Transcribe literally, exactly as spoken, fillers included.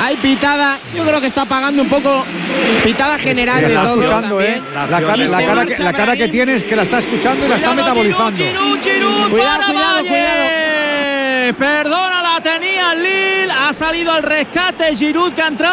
Hay pitada, yo creo que está pagando un poco pitada general de está todo. escuchando, ¿eh? La, la, cara, la, cara que, la cara que tiene es que la está escuchando y la está metabolizando. Giroud, Giroud, Cuidado, para cuidado, Valle. cuidado. Perdona, la tenía Lille. Ha salido al rescate Giroud, que ha entrado